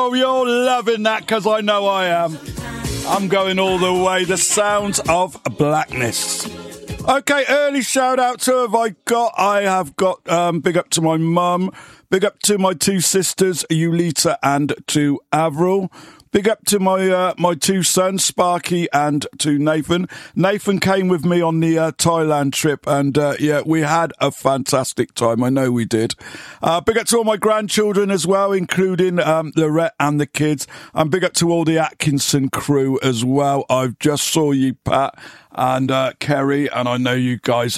Oh, you're loving that, because I know I am. I'm going all the way. The sounds of blackness. Okay, early shout out to I have got big up to my mum, big up to my two sisters, Yulita and to Avril. Big up to my two sons, Sparky and to Nathan. Nathan came with me on the Thailand trip, and we had a fantastic time. I know we did. Big up to all my grandchildren as well, including Lorette and the kids. And big up to all the Atkinson crew as well. I just saw you, Pat and Kerry, and I know you guys